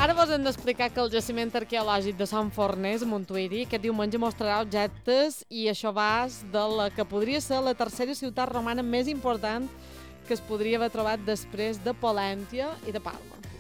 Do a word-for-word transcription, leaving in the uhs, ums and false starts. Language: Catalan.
Ara vos hem d'explicar que el jaciment arqueològic de Sant Forners, a Montuïri, aquest diumenge mostrarà objectes i això va de la que podria ser la tercera ciutat romana més important que es podria haver trobat després de Polèntia i de Palma.